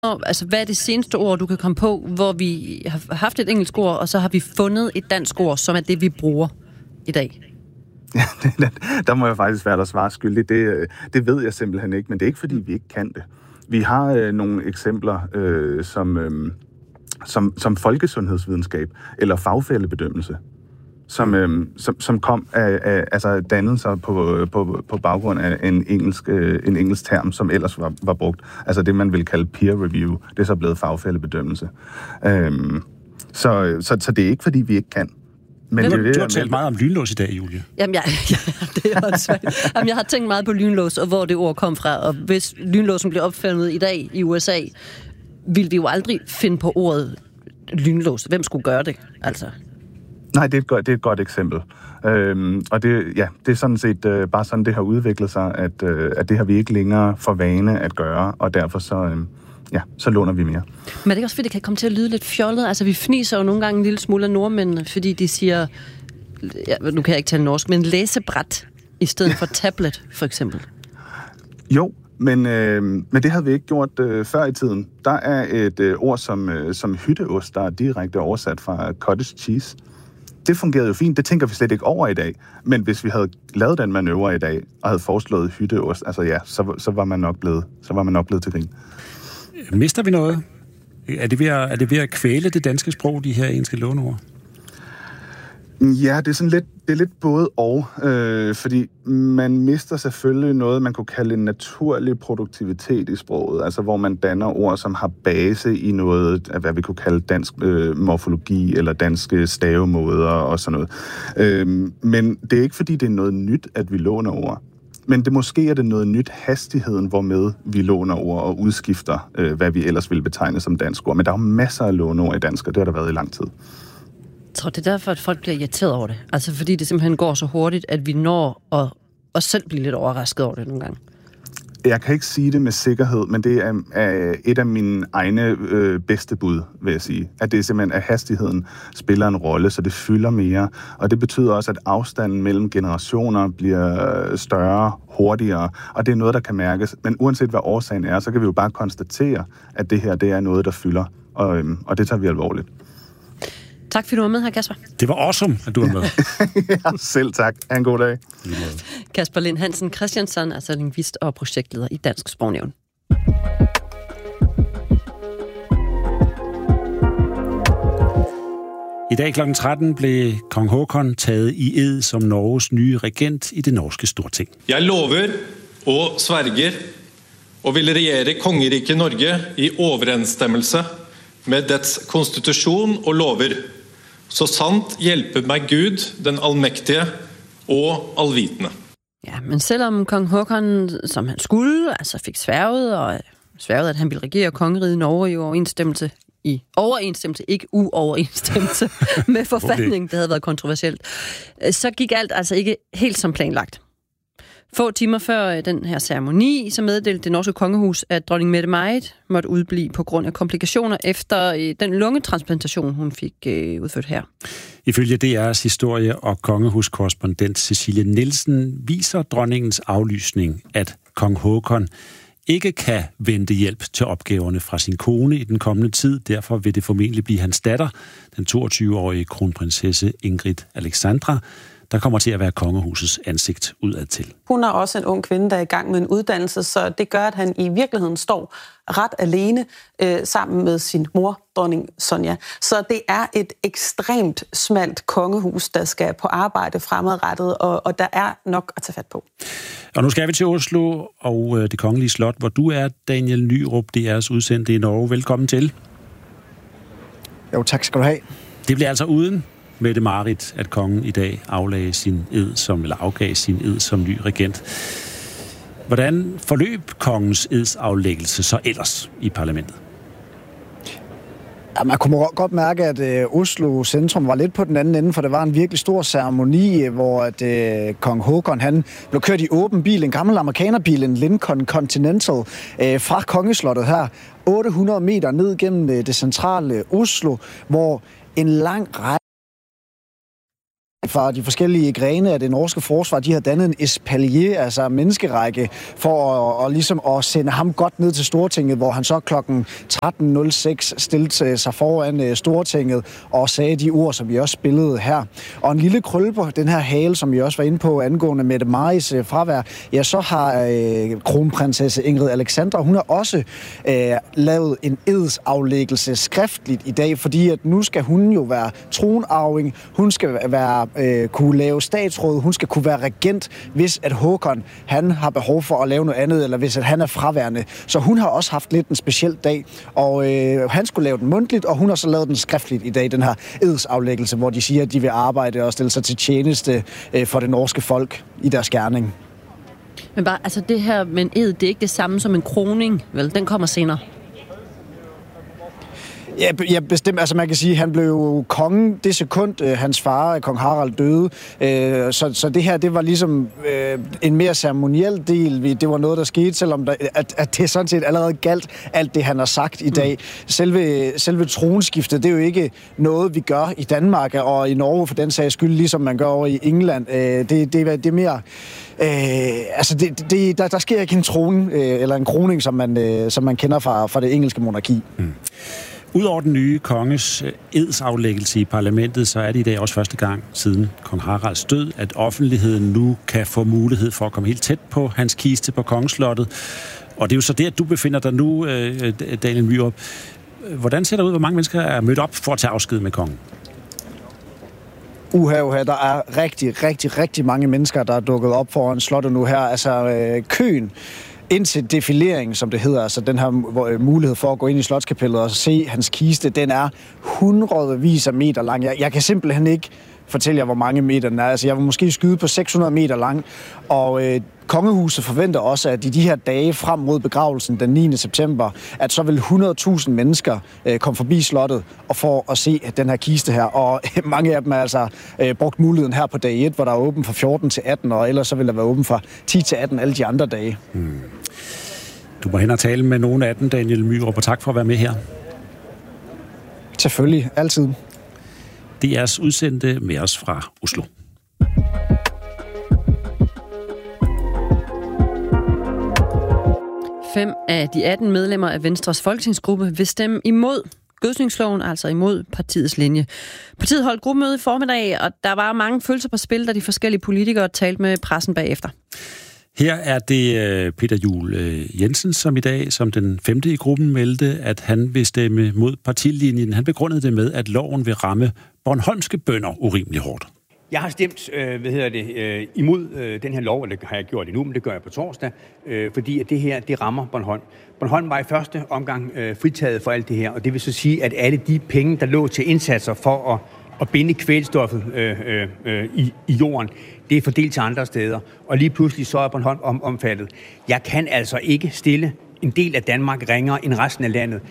Altså, hvad er det seneste ord, du kan komme på, hvor vi har haft et engelsk ord, og så har vi fundet et dansk ord, som er det, vi bruger i dag? Ja, der må jeg faktisk være der svare skyldig. Det ved jeg simpelthen ikke, men det er ikke, fordi vi ikke kan det. Vi har nogle eksempler, som folkesundhedsvidenskab eller fagfællebedømmelse, som kom af altså dannelser på baggrund af en engelsk term, som ellers var brugt. Altså det, man vil kalde peer review. Det er så blevet fagfællebedømmelse. Så det er ikke, fordi vi ikke kan. Men du har talt meget om lynlås i dag, Julie. Jamen, det er også svært. Jamen, jeg har tænkt meget på lynlås, og hvor det ord kom fra. Og hvis lynlåsen bliver opfundet i dag i USA, ville vi jo aldrig finde på ordet lynlås. Hvem skulle gøre det, altså? Nej, det er et godt eksempel. Og det er sådan set bare sådan, det har udviklet sig, at det har vi ikke længere for vane at gøre, og derfor så låner vi mere. Men det er også fordi, det kan komme til at lyde lidt fjollet. Altså, vi fniser jo nogle gange en lille smule af nordmændene, fordi de siger, nu kan jeg ikke tale norsk, men læsebræt i stedet for tablet, for eksempel. Jo, men det havde vi ikke gjort før i tiden. Der er et ord som hytteost, der er direkte oversat fra cottage cheese. Det fungerede jo fint, det tænker vi slet ikke over i dag. Men hvis vi havde lavet den manøvre i dag, og havde foreslået hytteost, så var man nok blevet til grin. Mister vi noget? Er det ved at kvæle det danske sprog, de her engelske låneord? Ja, det er lidt både og, fordi man mister selvfølgelig noget, man kunne kalde en naturlig produktivitet i sproget, altså hvor man danner ord, som har base i noget af, hvad vi kunne kalde dansk morfologi eller danske stavemåder og sådan noget. Men det er ikke, fordi det er noget nyt, at vi låner ord. Men måske er det noget nyt, hastigheden, hvormed vi låner ord og udskifter, hvad vi ellers ville betegne som dansk ord. Men der er jo masser af låneord i dansk, og det har der været i lang tid. Jeg tror, det er derfor, at folk bliver irriteret over det. Altså fordi det simpelthen går så hurtigt, at vi når at selv blive lidt overrasket over det nogle gange. Jeg kan ikke sige det med sikkerhed, men det er et af mine egne bedste bud, vil jeg sige. At det er simpelthen, at hastigheden spiller en rolle, så det fylder mere. Og det betyder også, at afstanden mellem generationer bliver større, hurtigere. Og det er noget, der kan mærkes. Men uanset hvad årsagen er, så kan vi jo bare konstatere, at det her det er noget, der fylder. Og det tager vi alvorligt. Tak fordi du var med her, Kasper. Det var awesome, at du var med. Ja, selv tak. Ha' en god dag. Kasper Lind Hansen Christiansen, altså lingvist og projektleder i Dansk Sprognævn. I dag kl. 13 blev kong Håkon taget i ed som Norges nye regent i det norske storting. Jeg lover og sverger og vil regjere kongeriket Norge i overensstemmelse med dets konstitution og lover, så sandt hjælpe mig Gud, den almægtige og alvitende. Ja, men selvom kong Håkon, som han skulle, altså fik sværget, at han ville regere kongeriget Norge i overensstemmelse, ikke uoverensstemmelse med forfatningen, det havde været kontroversielt, så gik alt altså ikke helt som planlagt. Få timer før den her ceremoni, så meddelte det norske kongehus, at dronning Mette-Marit måtte udblive på grund af komplikationer efter den lungetransplantation, hun fik udført her. Ifølge DR's historie- og kongehuskorrespondent Cecilie Nielsen viser dronningens aflysning, at kong Håkon ikke kan vente hjælp til opgaverne fra sin kone i den kommende tid. Derfor vil det formentlig blive hans datter, den 22-årige kronprinsesse Ingrid Alexandra, der kommer til at være kongehusets ansigt udadtil. Hun er også en ung kvinde, der er i gang med en uddannelse, så det gør, at han i virkeligheden står ret alene sammen med sin mor, dronning Sonja. Så det er et ekstremt smalt kongehus, der skal på arbejde fremadrettet, og der er nok at tage fat på. Og nu skal vi til Oslo og det kongelige slot, hvor du er, Daniel Nyrup, DR's udsendte i Norge. Velkommen til. Jo, tak skal du have. Det bliver altså uden Mette-Marit, at kongen i dag afgav sin ed som ny regent. Hvordan forløb kongens edsaflæggelse så ellers i parlamentet? Ja, man kunne godt mærke, at Oslo centrum var lidt på den anden ende, for det var en virkelig stor ceremoni, hvor kong Håkon han blev kørt i åben bil, en gammel amerikanerbil, en Lincoln Continental, fra kongeslottet her, 800 meter ned gennem det centrale Oslo, hvor en lang række fra de forskellige grene af det norske forsvar, de har dannet en espalier, altså menneskerække, for at sende ham godt ned til Stortinget, hvor han så klokken 13.06 stillede sig foran Stortinget og sagde de ord, som vi også spillede her. Og en lille krølle på den her hale, som vi også var inde på angående Mette Maris fravær, ja, så har kronprinsesse Ingrid Alexandra, hun har også lavet en edsaflæggelse skriftligt i dag, fordi at nu skal hun jo være tronarving, hun skal kunne lave statsråd, hun skal kunne være regent, hvis at Håkon, han har behov for at lave noget andet, eller hvis at han er fraværende. Så hun har også haft lidt en speciel dag, og han skulle lave den mundtligt, og hun har så lavet den skriftligt i dag, den her edsaflæggelse, hvor de siger, at de vil arbejde og stille sig til tjeneste for det norske folk i deres gerning. Men bare, altså det her med en ed, det er ikke det samme som en kroning, vel? Den kommer senere. Ja, bestemt. Altså man kan sige, at han blev jo konge det sekund, hans far, kong Harald, døde. Så det her, det var ligesom en mere ceremoniel del. Det var noget, der skete, selvom at det sådan set allerede galt alt det, han har sagt i dag. Selve tronskiftet, det er jo ikke noget, vi gør i Danmark og i Norge for den sags skyld, ligesom man gør over i England. Det er mere... der sker ikke en trone eller en kroning, som man kender fra det engelske monarki. Udover den nye konges edsaflæggelse i parlamentet, så er det i dag også første gang siden kong Haralds død, at offentligheden nu kan få mulighed for at komme helt tæt på hans kiste på kongeslottet. Og det er jo så det, at du befinder dig nu, Daniel Myrup. Hvordan ser det ud? Hvor mange mennesker er mødt op for at tage afsked med kongen? Der er rigtig mange mennesker, der er dukket op foran slottet nu her. Altså køen indtil defileringen, som det hedder, altså den her mulighed for at gå ind i slotskapellet og se hans kiste, den er hundredvis af meter lang. Jeg kan simpelthen ikke fortælle jer, hvor mange meter den er. Altså, jeg vil måske skyde på 600 meter lang, og kongehuset forventer også, at i de her dage frem mod begravelsen den 9. september, at så vil 100.000 mennesker komme forbi slottet og få at se den her kiste her. Og mange af dem er altså brugt muligheden her på dag 1, hvor der er åben fra 14 til 18, og ellers så vil der være åben fra 10 til 18 alle de andre dage. Du må hen og tale med nogle af dem, Daniel Myrup, og tak for at være med her. Selvfølgelig, altid. DR's udsendte med os fra Oslo. Fem af de 18 medlemmer af Venstres folketingsgruppe vil stemme imod gødsningsloven, altså imod partiets linje. Partiet holdt gruppemøde i formiddag, og der var mange følelser på spil, da de forskellige politikere talte med pressen bagefter. Her er det Peter Juel Jensen, som i dag, som den 5. i gruppen, meldte, at han vil stemme mod partilinjen. Han begrundede det med, at loven vil ramme bornholmske bønder urimelig hårdt. Jeg har stemt imod den her lov, og det har jeg gjort endnu, men det gør jeg på torsdag, fordi at det her, det rammer Bornholm. Bornholm var i første omgang fritaget for alt det her, og det vil så sige, at alle de penge, der lå til indsatser for at binde kvælstoffet i jorden, det er fordelt til andre steder, og lige pludselig så er Bornholm omfattet. Jeg kan altså ikke stille en del af Danmark ringere end resten af landet.